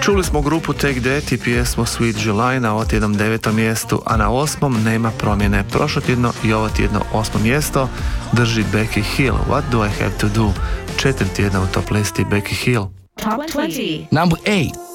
Čuli smo grupu Take That i pjesmu Sweet July na ovo tjednom 9. mjestu, a na 8. nema promjene. Prošlo tjedno i ovo tjedno 8. mjesto drži Becky Hill. What do I have to do? 4 tjedna u top listi Becky Hill. Top 20. Number 8.